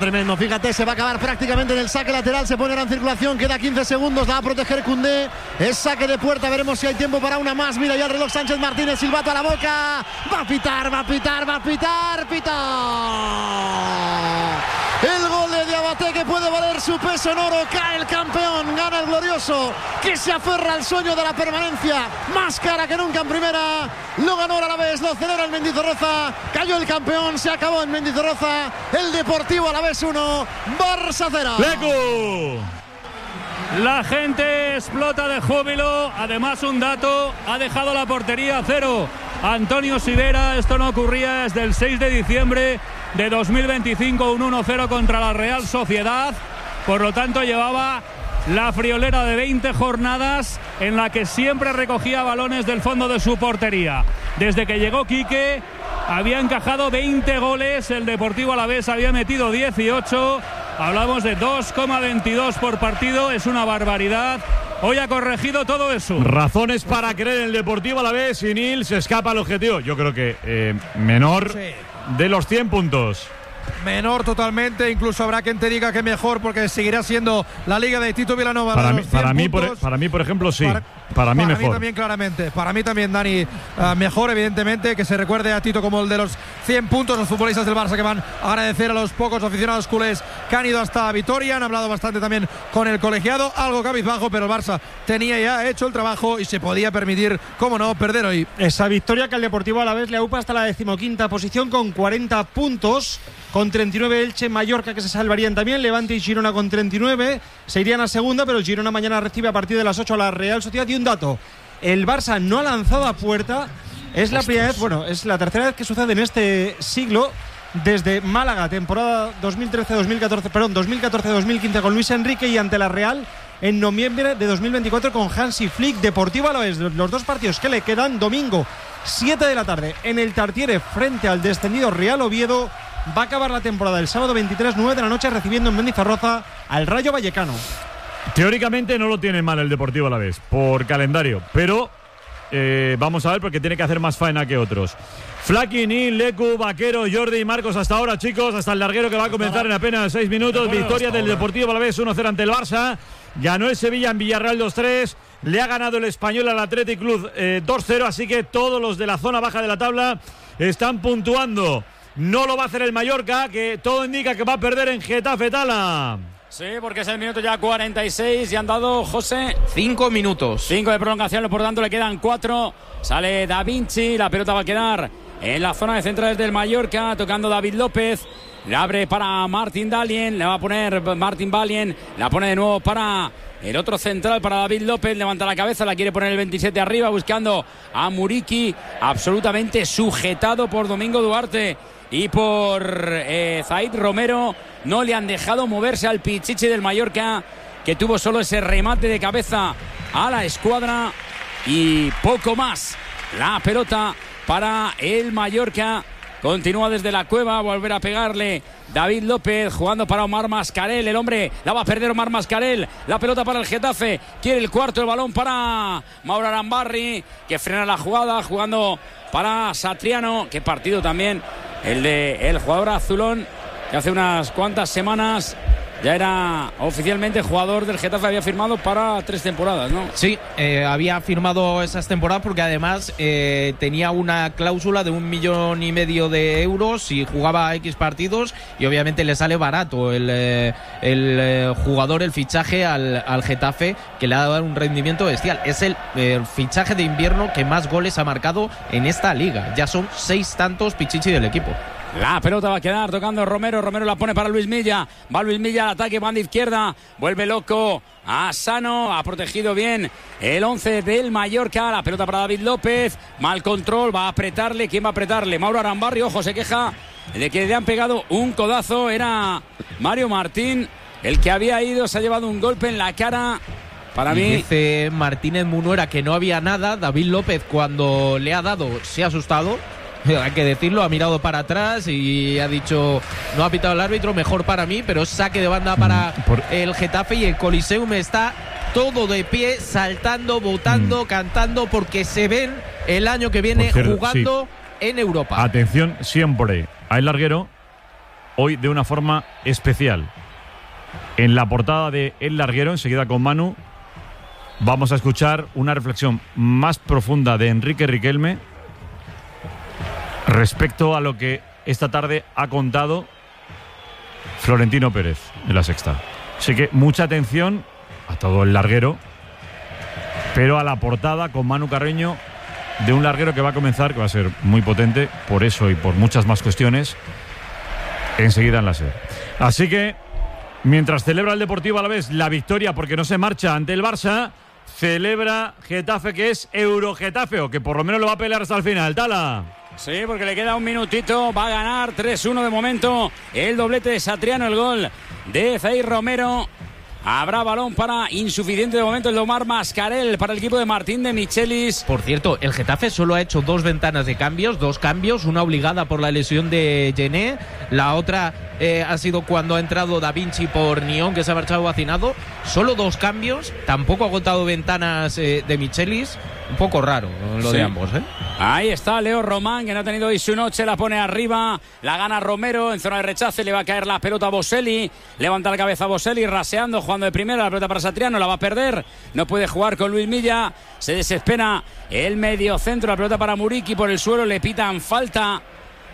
Tremendo, fíjate, se va a acabar prácticamente en el saque lateral, se pone en circulación, queda 15 segundos, la va a proteger Koundé, es saque de puerta, veremos si hay tiempo para una más, mira ya el reloj Sánchez Martínez, silbato a la boca, va a pitar, el gol de Diabaté que puede valer su peso en oro, cae el campeón, gana el glorioso, que se aferra al sueño de la permanencia, más cara que nunca en primera, lo ganó el Alavés, lo celebra el Mendizorroza, cayó el campeón, se acabó en Mendizorroza, el Deportivo Alavés 1, Barça 0. ¡Lecu! La gente explota de júbilo. Además, un dato, ha dejado la portería a 0 Antonio Sivera. Esto no ocurría desde el 6 de diciembre de 2025, un 1-0 contra la Real Sociedad. Por lo tanto, llevaba la friolera de 20 jornadas en la que siempre recogía balones del fondo de su portería. Desde que llegó Quique había encajado 20 goles, el Deportivo Alavés había metido 18, hablamos de 2,22 por partido, es una barbaridad. Hoy ha corregido todo eso. Razones para creer en el Deportivo Alavés y Nil se escapa al objetivo. Yo creo que menor de los 100 puntos. Menor totalmente, incluso habrá quien te diga que mejor porque seguirá siendo la Liga de Tito Vilanova. Para mí, por ejemplo, sí. Para mí mejor. Para mí también, claramente. Para mí también, Dani, mejor, evidentemente. Que se recuerde a Tito como el de los 100 puntos. Los futbolistas del Barça que van a agradecer a los pocos aficionados culés que han ido hasta Vitoria. Han hablado bastante también con el colegiado. Algo cabizbajo, pero el Barça tenía ya hecho el trabajo y se podía permitir, cómo no, perder hoy. Esa victoria que al Deportivo Alavés le aupa hasta la 15ª posición con 40 puntos. Con 39 Elche, Mallorca que se salvarían también, Levante y Girona con 39, se irían a segunda, pero el Girona mañana recibe a partir de las 8 a la Real Sociedad. Y un dato, el Barça no ha lanzado a puerta, es la primera vez, es la tercera vez que sucede en este siglo, desde Málaga, temporada 2014-2015 con Luis Enrique y ante la Real en noviembre de 2024 con Hansi Flick. Deportivo Alavés, los dos partidos que le quedan, domingo 7 de la tarde en el Tartiere frente al descendido Real Oviedo. Va a acabar la temporada el sábado 23, 9 de la noche, recibiendo en Mendizorroza al Rayo Vallecano. Teóricamente no lo tiene mal el Deportivo Alavés por calendario, pero vamos a ver porque tiene que hacer más faena que otros. Flaki, Nil, Lecu, Vaquero, Jordi y Marcos hasta ahora, chicos, hasta el larguero que va a comenzar en apenas 6 minutos. Victoria del Deportivo Alavés 1-0 ante el Barça. Ganó el Sevilla en Villarreal 2-3. Le ha ganado el Español al Athletic Club 2-0, así que todos los de la zona baja de la tabla están puntuando. No lo va a hacer el Mallorca, que todo indica que va a perder en Getafe. Tala. Sí, porque es el minuto ya 46 y han dado, José, 5 minutos. 5 de prolongación, por tanto le quedan 4. Sale Da Vinci, la pelota va a quedar en la zona de centrales del Mallorca, tocando David López. Le abre para Martin Dalien, le va a poner Martin Valien, la pone de nuevo para el otro central, para David López, levanta la cabeza, la quiere poner el 27 arriba, buscando a Muriqui, absolutamente sujetado por Domingo Duarte y por Zaid Romero. No le han dejado moverse al Pichichi del Mallorca, que tuvo solo ese remate de cabeza a la escuadra y poco más. La pelota para el Mallorca. Continúa desde la cueva, volver a pegarle David López, jugando para Omar Mascarell. El hombre la va a perder Omar Mascarell. La pelota para el Getafe, quiere el cuarto, el balón para Mauro Arambarri, que frena la jugada, jugando para Satriano. Qué partido también el de el jugador azulón, que hace unas cuantas semanas ya era oficialmente jugador del Getafe, había firmado para 3 temporadas, ¿no? Sí, había firmado esas temporadas porque además tenía una cláusula de 1,5 millones de euros si jugaba X partidos, y obviamente le sale barato el jugador, el fichaje al Getafe, que le ha dado un rendimiento bestial. Es el fichaje de invierno que más goles ha marcado en esta liga. Ya son 6 tantos Pichichi del equipo. La pelota va a quedar tocando Romero. Romero la pone para Luis Milla. Va Luis Milla al ataque, banda izquierda. Vuelve loco a Sano. Ha protegido bien el 11 del Mallorca. La pelota para David López. Mal control. Va a apretarle. ¿Quién va a apretarle? Mauro Arambarri. Ojo, se queja de que le han pegado un codazo. Era Mario Martín el que había ido. Se ha llevado un golpe en la cara. Para mí, dice Martínez Munuera que no había nada. David López, cuando le ha dado, se ha asustado. Hay que decirlo, ha mirado para atrás y ha dicho: no ha pitado el árbitro, mejor para mí, pero saque de banda para el Getafe. Y el Coliseum está todo de pie, saltando, votando, cantando, porque se ven el año que viene jugando en Europa. Atención siempre, hay larguero hoy de una forma especial. En la portada de El Larguero, enseguida con Manu, vamos a escuchar una reflexión más profunda de Enrique Riquelme respecto a lo que esta tarde ha contado Florentino Pérez en La Sexta. Así que mucha atención a todo El Larguero, pero a la portada con Manu Carreño de un larguero que va a comenzar, que va a ser muy potente por eso y por muchas más cuestiones, enseguida en la SER. Así que mientras celebra el Deportivo Alavés la victoria porque no se marcha ante el Barça, celebra Getafe, que es Eurogetafe, o que por lo menos lo va a pelear hasta el final. Tala. Sí, porque le queda un minutito, va a ganar 3-1 de momento el doblete de Satriano, el gol de Zaire Romero. Habrá balón para insuficiente de momento el de Omar Mascarell para el equipo de Martín de Michelis. Por cierto, el Getafe solo ha hecho 2 ventanas de cambios, 2 cambios, una obligada por la lesión de Gené, la otra ha sido cuando ha entrado Da Vinci por Nión, que se ha marchado vacinado. Solo 2 cambios, tampoco ha contado ventanas de Michelis. Un poco raro lo de ambos, ¿eh? Ahí está Leo Román, que no ha tenido hoy su noche, la pone arriba, la gana Romero, en zona de rechace le va a caer la pelota a Boselli, levanta la cabeza a Boselli, raseando, jugando de primera, la pelota para Satriano, la va a perder, no puede jugar con Luis Milla, se desespera el medio centro, la pelota para Muriqui por el suelo, le pitan falta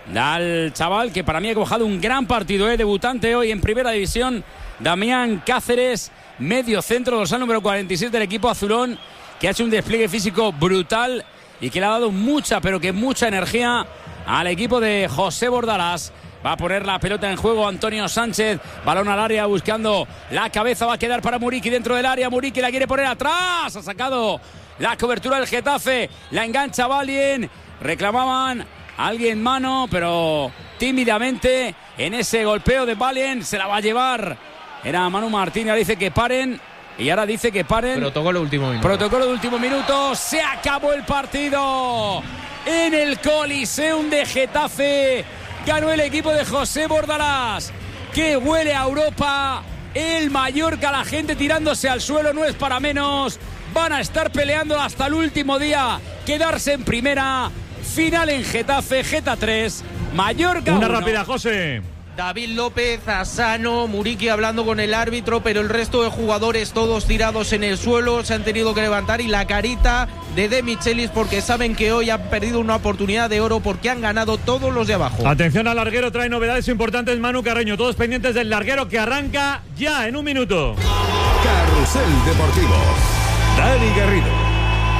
al chaval, que para mí ha cojado un gran partido, debutante hoy en primera división, Damián Cáceres, medio centro, dorsal número 46 del equipo azulón, que ha hecho un despliegue físico brutal y que le ha dado mucha, pero que mucha energía al equipo de José Bordalás. Va a poner la pelota en juego Antonio Sánchez, balón al área buscando la cabeza, va a quedar para Muriqui dentro del área, Muriqui la quiere poner atrás, ha sacado la cobertura del Getafe, la engancha Valien, reclamaban alguien mano, pero tímidamente en ese golpeo de Valien se la va a llevar, era Manu Martín, ahora dice que paren. Y ahora dice que paren. Protocolo de último minuto. Protocolo de último minuto. Se acabó el partido en el Coliseum de Getafe. Ganó el equipo de José Bordalás, que huele a Europa. El Mallorca, la gente tirándose al suelo, no es para menos. Van a estar peleando hasta el último día. Quedarse en primera. Final en Getafe. Geta 3. Mallorca 1. Una rápida, José. David López, Asano, Muriqui hablando con el árbitro, pero el resto de jugadores todos tirados en el suelo, se han tenido que levantar, y la carita de Michelis porque saben que hoy han perdido una oportunidad de oro porque han ganado todos los de abajo. Atención al larguero, trae novedades importantes Manu Carreño, todos pendientes del larguero que arranca ya en un minuto. Carrusel Deportivo, Dani Garrido.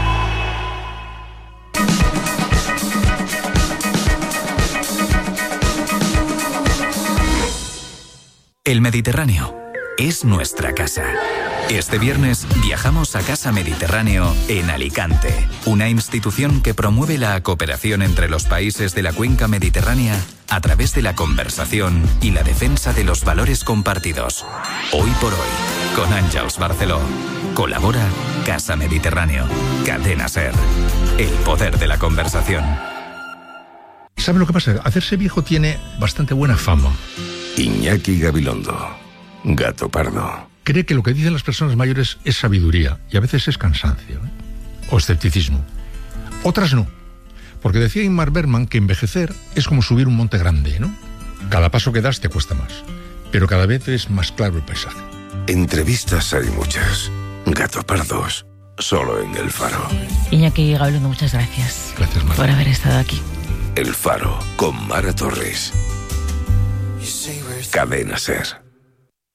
El Mediterráneo es nuestra casa. Este viernes viajamos a Casa Mediterráneo en Alicante, una institución que promueve la cooperación entre los países de la cuenca mediterránea a través de la conversación y la defensa de los valores compartidos. Hoy por hoy, con Àngels Barceló. Colabora Casa Mediterráneo, Cadena SER. El poder de la conversación. ¿Sabe lo que pasa? Hacerse viejo tiene bastante buena fama. Iñaki Gabilondo, Gato Pardo. Cree que lo que dicen las personas mayores es sabiduría y a veces es cansancio, o escepticismo. Otras no, porque decía Ingmar Bergman que envejecer es como subir un monte grande, ¿no? Cada paso que das te cuesta más, pero cada vez es más claro el paisaje. Entrevistas hay muchas, Gato Pardos, solo en El Faro. Iñaki Gabilondo, muchas gracias. Gracias, Mar. Por haber estado aquí. El Faro, con Mara Torres. Cadena SER.